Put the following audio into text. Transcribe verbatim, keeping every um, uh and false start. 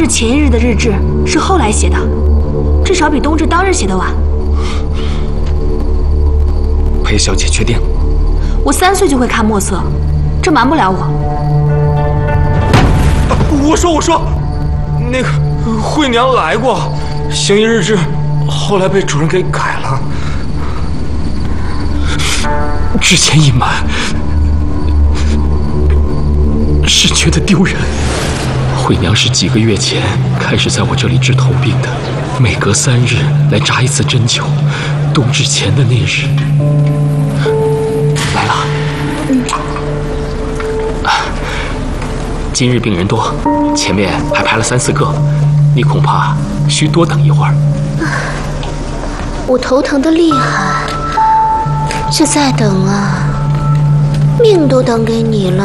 至前一日的日志是后来写的，至少比冬至当日写的晚。 裴小姐确定？ 我三岁就会看墨色，这瞒不了我。 啊、我说我说，那个惠娘来过，行医日志后来被主人给改了，之前隐瞒是觉得丢人。惠娘是几个月前开始在我这里治头病的，每隔三日来扎一次针灸，冬至前的那日来了。嗯。啊，今日病人多，前面还排了三四个，你恐怕需多等一会儿。 我头疼的厉害，这再等啊，命都等给你了。